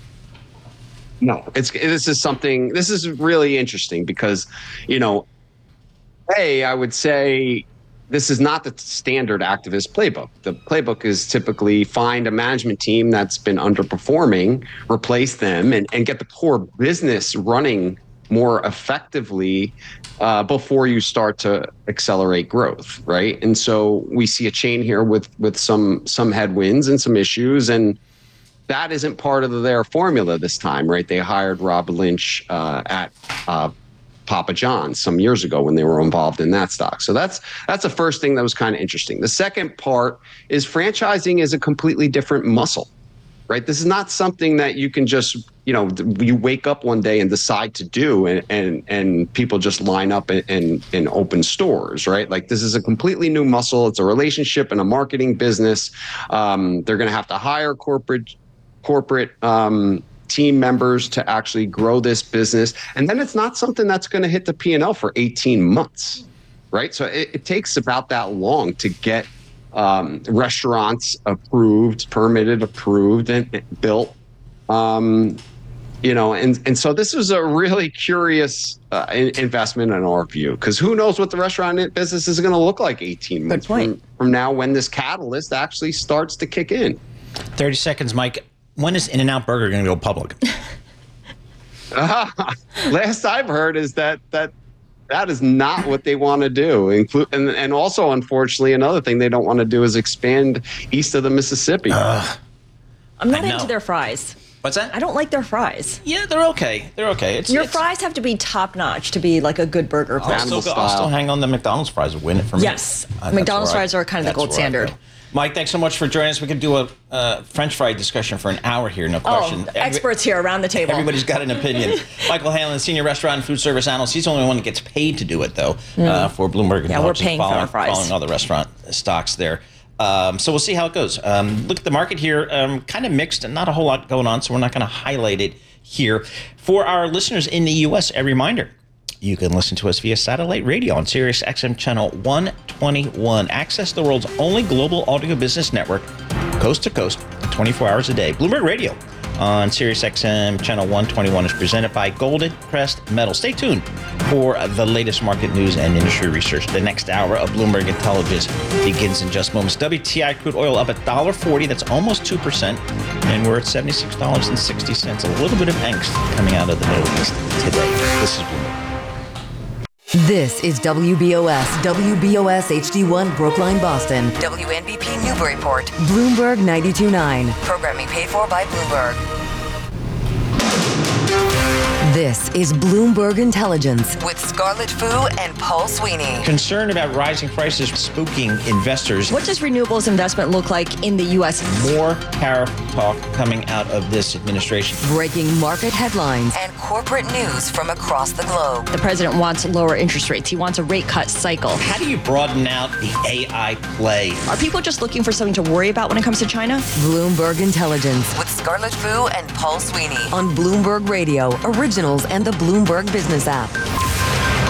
No, it's this is something. This is really interesting because, you know, hey, I would say this is not the standard activist playbook. The playbook is typically find a management team that's been underperforming, replace them, and, and get the core business running more effectively uh, before you start to accelerate growth, right? And so we see a chain here with with some some headwinds and some issues, and that isn't part of their formula this time, right? They hired Rob Lynch uh, at uh, Papa John's some years ago when they were involved in that stock. So that's that's the first thing that was kind of interesting. The second part is franchising is a completely different muscle, right? This is not something that you can just, you know, you wake up one day and decide to do and and, and people just line up and, and, and open stores, right? Like this is a completely new muscle. It's a relationship and a marketing business. Um, they're going to have to hire corporate corporate um, team members to actually grow this business. And then it's not something that's going to hit the P and L for eighteen months, right? So it, it takes about that long to get um, restaurants approved, permitted, approved, and, and built. Um, you know, and, and so this is a really curious uh, in, investment in our view, because who knows what the restaurant business is going to look like eighteen months from, from now when this catalyst actually starts to kick in. thirty seconds, Mike. When is In-N-Out Burger going to go public? uh, last I've heard is that that that is not what they want to do. Include and, and also, unfortunately, another thing they don't want to do is expand east of the Mississippi. Uh, I'm not into their fries. What's that? I don't like their fries. Yeah, they're okay. They're okay. It's, Your it's, fries have to be top notch to be like a good burger place. I'll still, go, I'll still hang on the McDonald's fries and win it for me. Yes. Uh, McDonald's that's where I- fries are kind of the that's gold where I standard. go. Mike, thanks so much for joining us. We could do a uh, French fry discussion for an hour here, no question. Oh, experts here around the table. Everybody's got an opinion. Michael Hanlon, senior restaurant and food service analyst. He's the only one that gets paid to do it, though, Mm. uh, for Bloomberg Yeah, we're Intelligence, paying for following, our fries. following all the restaurant stocks there. Um, so we'll see how it goes. Um, look at the market here, um, kind of mixed and not a whole lot going on, so we're not going to highlight it here. For our listeners in the U S, a reminder, you can listen to us via satellite radio on Sirius X M channel one twenty-one. Access the world's only global audio business network, coast to coast, twenty-four hours a day. Bloomberg Radio on Sirius X M channel one twenty-one is presented by Golden Crest Metal. Stay tuned for the latest market news and industry research. The next hour of Bloomberg Intelligence begins in just moments. W T I crude oil up one dollar forty. That's almost two percent. And we're at seventy-six dollars and sixty cents. A little bit of angst coming out of the Middle East today. This is Bloomberg. This is W B O S, W B O S H D one Brookline, Boston, W N B P Newburyport, Bloomberg ninety-two point nine. Programming paid for by Bloomberg. This is Bloomberg Intelligence with Scarlett Fu and Paul Sweeney. Concern about rising prices spooking investors. What does renewables investment look like in the U S? More tariff talk coming out of this administration. Breaking market headlines and corporate news from across the globe. The president wants lower interest rates. He wants a rate cut cycle. How do you broaden out the A I play? Are people just looking for something to worry about when it comes to China? Bloomberg Intelligence with Scarlett Fu and Paul Sweeney on Bloomberg Radio, originals, and the Bloomberg Business app.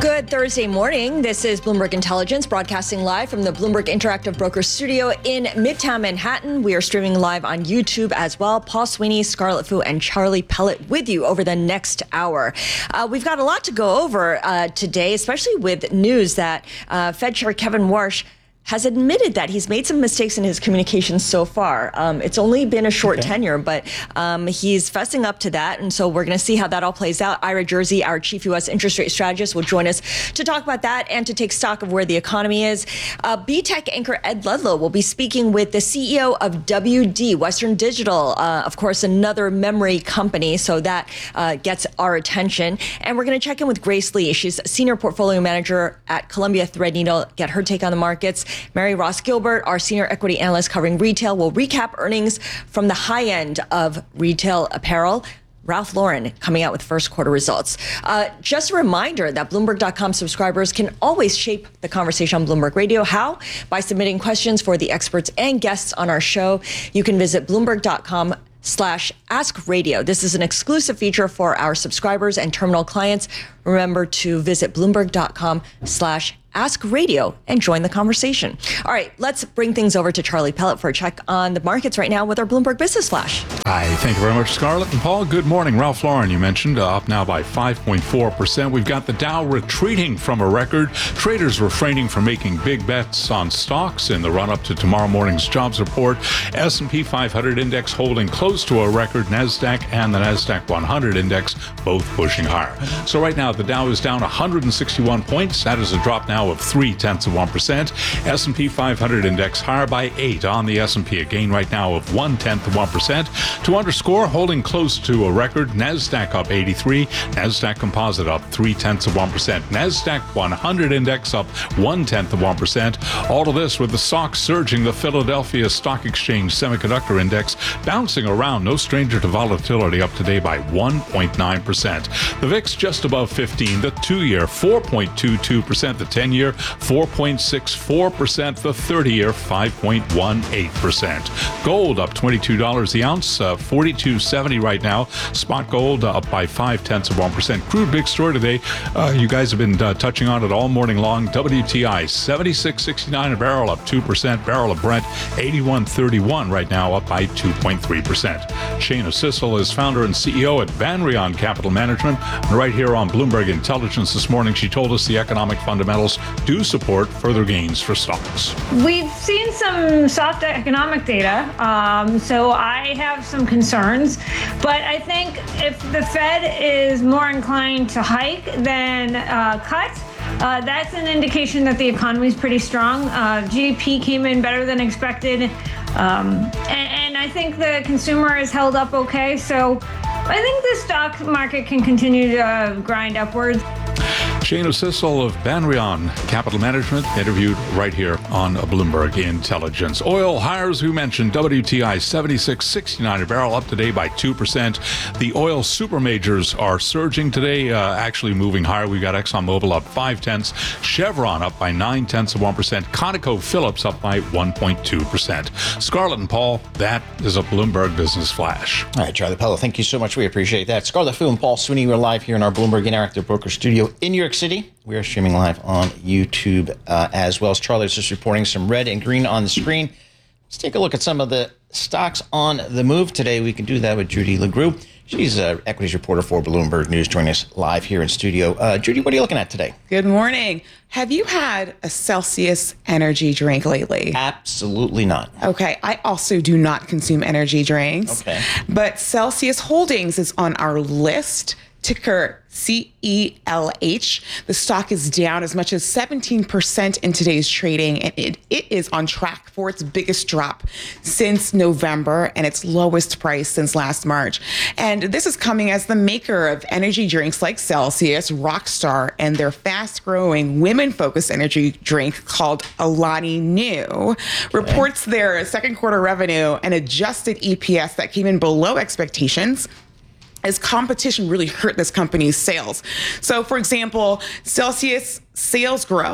Good Thursday morning. This is Bloomberg Intelligence broadcasting live from the Bloomberg Interactive Brokers studio in Midtown Manhattan. We are streaming live on YouTube as well. Paul Sweeney, Scarlett Fu, and Charlie Pellet with you over the next hour. Uh, we've got a lot to go over uh, today, especially with news that uh, Fed Chair Kevin Warsh has admitted that he's made some mistakes in his communications so far. Um, it's only been a short okay. tenure, but um, he's fessing up to that. And so we're going to see how that all plays out. Ira Jersey, our chief U S interest rate strategist, will join us to talk about that and to take stock of where the economy is. Uh, B Tech anchor Ed Ludlow will be speaking with the C E O of W D, Western Digital, uh, of course, another memory company. So that uh, gets our attention. And we're going to check in with Grace Lee. She's senior portfolio manager at Columbia Threadneedle, get her take on the markets. Mary Ross Gilbert, our senior equity analyst covering retail, will recap earnings from the high end of retail apparel. Ralph Lauren coming out with first quarter results. Uh, just a reminder that Bloomberg dot com subscribers can always shape the conversation on Bloomberg Radio. How? By submitting questions for the experts and guests on our show. You can visit Bloomberg dot com slash ask radio. This is an exclusive feature for our subscribers and terminal clients. Remember to visit Bloomberg dot com slash ask radio and join the conversation. All right, let's bring things over to Charlie Pellet for a check on the markets right now with our Bloomberg Business Flash. Hi, thank you very much, Scarlett and Paul. Good morning. Ralph Lauren, you mentioned, uh, up now by five point four percent. We've got the Dow retreating from a record. Traders refraining from making big bets on stocks in the run-up to tomorrow morning's jobs report. S and P five hundred index holding close to a record. NASDAQ and the NASDAQ one hundred index both pushing higher. So right now, the Dow is down one hundred sixty-one points. That is a drop now of three tenths of one percent. S and P five hundred index higher by eight on the S and P, a gain right now of one tenth of one percent. To underscore, holding close to a record, NASDAQ up eighty-three, NASDAQ Composite up three tenths of one percent, NASDAQ one hundred index up one tenth of one percent. All of this with the S O X surging, the Philadelphia Stock Exchange Semiconductor Index bouncing around, no stranger to volatility, up today by one point nine percent. The V I X just above fifteen, the two-year four point two two percent, the ten-year four point six four percent, the thirty-year five point one eight percent. Gold up twenty-two dollars the ounce, uh, forty-two seventy right now. Spot gold uh, up by five tenths of one percent. Crude big story today. Uh, you guys have been uh, touching on it all morning long. W T I seventy-six sixty-nine a barrel, up two percent. Barrel of Brent eighty-one thirty-one right now, up by two point three percent. Shana Sissel is founder and C E O at Van Ryan Capital Management. And right here on Bloomberg Intelligence this morning, she told us the economic fundamentals do support further gains for stocks. We've seen some soft economic data, um, so I have some concerns. But I think if the Fed is more inclined to hike than uh, cut, Uh, that's an indication that the economy is pretty strong. Uh, G D P came in better than expected. Um, and, and I think the consumer is held up okay. So I think the stock market can continue to uh, grind upwards. Shana Sissel of Van Ryan Capital Management, interviewed right here on Bloomberg Intelligence. Oil higher, we mentioned, W T I seventy-six sixty-nine a barrel, up today by two percent. The oil super majors are surging today, uh, actually moving higher. We've got ExxonMobil up five tenths, Chevron up by nine tenths of one percent, ConocoPhillips up by one point two percent. Scarlett and Paul, that is a Bloomberg Business Flash. All right, Charlie Pellet, thank you so much. We appreciate that. Scarlett Fu and Paul Sweeney, we're live here in our Bloomberg Interactive Broker studio in New York City. We are streaming live on YouTube uh, as well as Charlie's just reporting some red and green on the screen. Let's take a look at some of the stocks on the move today. We can do that with Judy LeGroux. She's an equities reporter for Bloomberg News, joining us live here in studio. Uh, Judy, what are you looking at today? Good morning. Have you had a Celsius energy drink lately? Absolutely not. Okay. I also do not consume energy drinks. Okay. But Celsius Holdings is on our list. Ticker C E L H. The stock is down as much as seventeen percent in today's trading, and it, it is on track for its biggest drop since November and its lowest price since last March. And this is coming as the maker of energy drinks like Celsius, Rockstar, and their fast-growing women-focused energy drink called Alani Nu okay. reports their second quarter revenue and adjusted E P S that came in below expectations, as competition really hurt this company's sales. So, for example, Celsius sales growth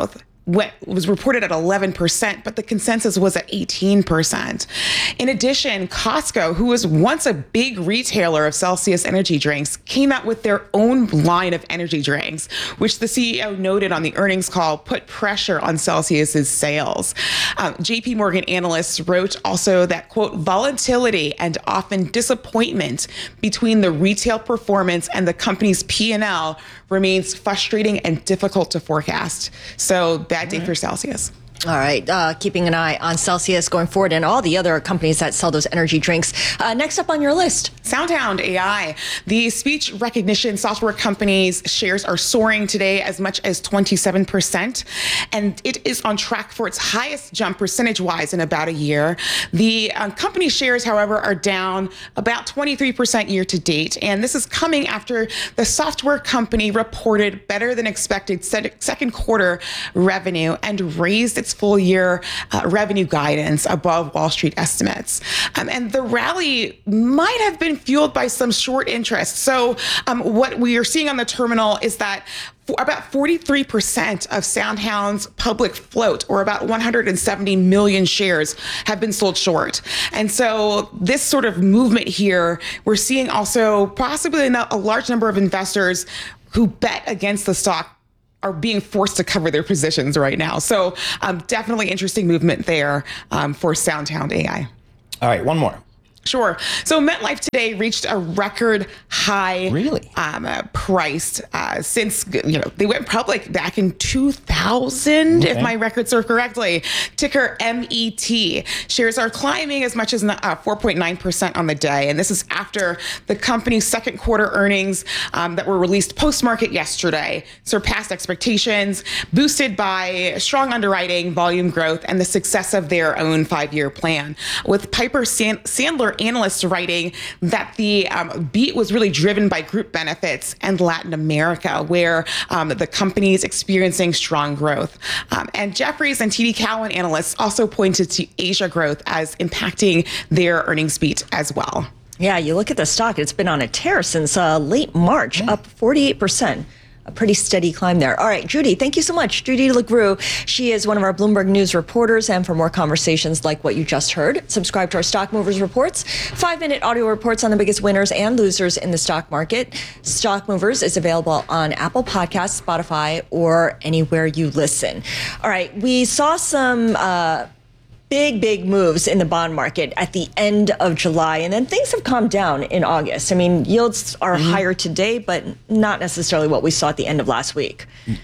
went, was reported at eleven percent, but the consensus was at eighteen percent. In addition, Costco, who was once a big retailer of Celsius energy drinks, came out with their own line of energy drinks, which the C E O noted on the earnings call put pressure on Celsius's sales. Um, J P Morgan analysts wrote also that, quote, volatility and often disappointment between the retail performance and the company's P and L remains frustrating and difficult to forecast. So bad day for Celsius. All right, uh, keeping an eye on Celsius going forward and all the other companies that sell those energy drinks. Uh, next up on your list, SoundHound A I. The speech recognition software company's shares are soaring today as much as twenty-seven percent, and it is on track for its highest jump percentage-wise in about a year. The uh, company shares, however, are down about twenty-three percent year to date, and this is coming after the software company reported better than expected second quarter revenue and raised its full year uh, revenue guidance above Wall Street estimates. Um, and the rally might have been fueled by some short interest. So um, what we are seeing on the terminal is that for about forty-three percent of SoundHound's public float, or about one hundred seventy million shares, have been sold short. And so this sort of movement here, we're seeing also possibly a large number of investors who bet against the stock are being forced to cover their positions right now. So um, definitely interesting movement there um, for SoundHound A I. All right, one more. Sure. So MetLife today reached a record high really? um, uh, price uh, since, you know, they went public back in two thousand, okay. if my records serve correctly. Ticker M E T. Shares are climbing as much as uh, four point nine percent on the day. And this is after the company's second quarter earnings um, that were released post-market yesterday surpassed expectations, boosted by strong underwriting, volume growth, and the success of their own five-year plan. With Piper San- Sandler analysts writing that the um, beat was really driven by group benefits and Latin America, where um, the company is experiencing strong growth. Um, and Jefferies and T D Cowen analysts also pointed to Asia growth as impacting their earnings beat as well. Yeah, you look at the stock, it's been on a tear since uh, late March, yeah. up forty-eight percent. A pretty steady climb there. All right, Judy, thank you so much. Judy LeGroux, she is one of our Bloomberg News reporters, and for more conversations like what you just heard, subscribe to our Stock Movers Reports, five-minute audio reports on the biggest winners and losers in the stock market. Stock Movers is available on Apple Podcasts, Spotify, or anywhere you listen. All right, we saw some uh, big, big moves in the bond market at the end of July, and then things have calmed down in August. I mean, yields are mm-hmm. higher today, but not necessarily what we saw at the end of last week.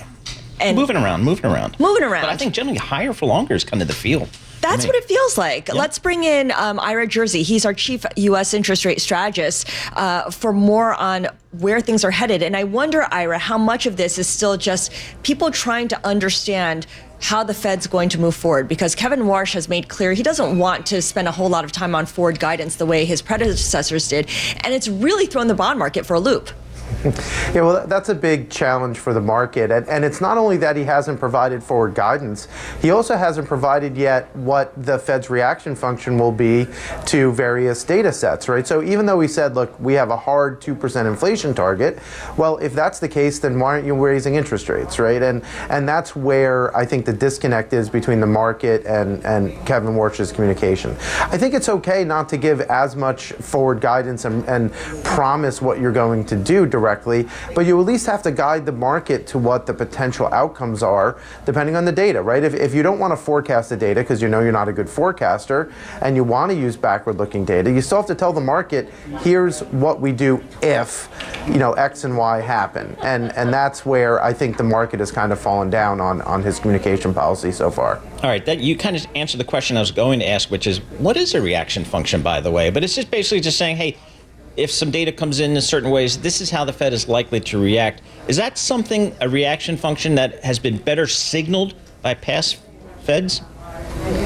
And moving around, moving around. Moving around. But I think generally higher for longer is kind of the feel. That's what it feels like. Yeah. Let's bring in um, Ira Jersey. He's our chief U S interest rate strategist uh, for more on where things are headed. And I wonder, Ira, how much of this is still just people trying to understand how the Fed's going to move forward, because Kevin Warsh has made clear he doesn't want to spend a whole lot of time on forward guidance the way his predecessors did. And it's really thrown the bond market for a loop. Yeah, well, that's a big challenge for the market. And, and it's not only that he hasn't provided forward guidance, he also hasn't provided yet what the Fed's reaction function will be to various data sets, right? So even though we said, look, we have a hard two percent inflation target, well, if that's the case, then why aren't you raising interest rates, right? And and that's where I think the disconnect is between the market and, and Kevin Warsh's communication. I think it's okay not to give as much forward guidance and, and promise what you're going to do directly, but you at least have to guide the market to what the potential outcomes are depending on the data, right? If, if you don't want to forecast the data because you know you're not a good forecaster and you want to use backward-looking data, you still have to tell the market, here's what we do if, you know, X and Y happen. And and that's where I think the market has kind of fallen down on, on his communication policy so far. All right, that you kind of answered the question I was going to ask, which is, what is a reaction function, by the way? But it's just basically just saying, hey, if some data comes in in certain ways, this is how the Fed is likely to react. Is that something, a reaction function that has been better signaled by past Feds?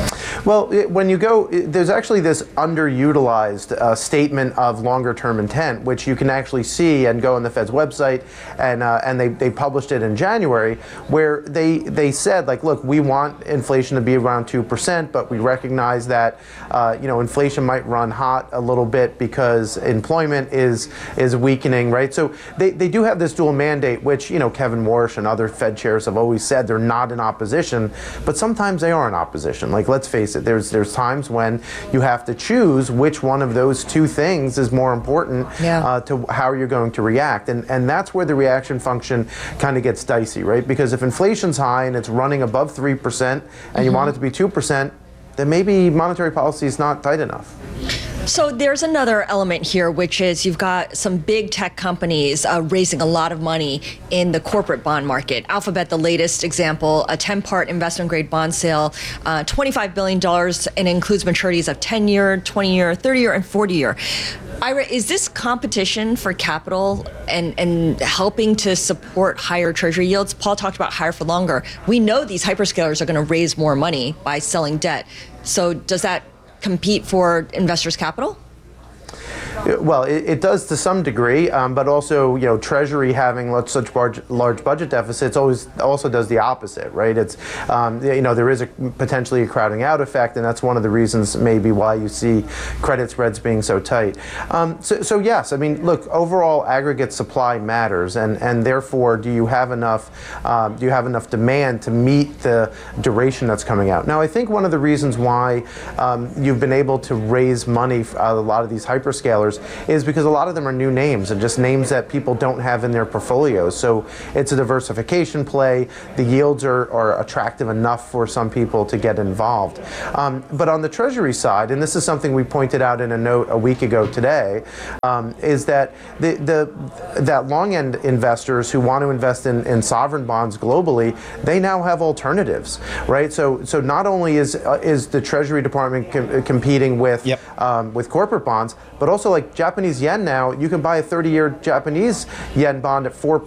Well, it, when you go, it, there's actually this underutilized uh, statement of longer-term intent, which you can actually see and go on the Fed's website, and uh, and they, they published it in January, where they they said, like, look, we want inflation to be around two percent, but we recognize that uh, you know inflation might run hot a little bit because employment is is weakening, right? So they, they do have this dual mandate, which you know Kevin Warsh and other Fed chairs have always said they're not in opposition, but sometimes they are in opposition. Like, let's face it, there's there's times when you have to choose which one of those two things is more important Yeah. uh, to how you're going to react, and and that's where the reaction function kind of gets dicey, right? Because if inflation's high and it's running above three percent, and you Mhm. want it to be two percent, then maybe monetary policy is not tight enough. So there's another element here, which is you've got some big tech companies uh, raising a lot of money in the corporate bond market. Alphabet, the latest example, a ten-part investment-grade bond sale, uh, twenty-five billion dollars, and includes maturities of ten-year, twenty-year, thirty-year, and forty-year. Ira, is this competition for capital and, and helping to support higher treasury yields? Paul talked about higher for longer. We know these hyperscalers are going to raise more money by selling debt. So does that compete for investors' capital? Well, it, it does to some degree, um, but also, you know, Treasury having such large, large budget deficits always also does the opposite, right? It's, um, you know, there is a potentially a crowding out effect, and that's one of the reasons maybe why you see credit spreads being so tight. Um, so, so yes, I mean, look, overall aggregate supply matters, and and therefore, do you have enough, um, do you have enough demand to meet the duration that's coming out? Now, I think one of the reasons why um, you've been able to raise money out of a lot of these hyperscalers is because a lot of them are new names and just names that people don't have in their portfolios. So it's a diversification play. The yields are, are attractive enough for some people to get involved. Um, but on the Treasury side, and this is something we pointed out in a note a week ago today, um, is that the, the that long end investors who want to invest in, in sovereign bonds globally, they now have alternatives, right? So so not only is uh, is the Treasury Department com- competing with yep. um, with corporate bonds, but also like Japanese yen now, you can buy a thirty-year Japanese yen bond at four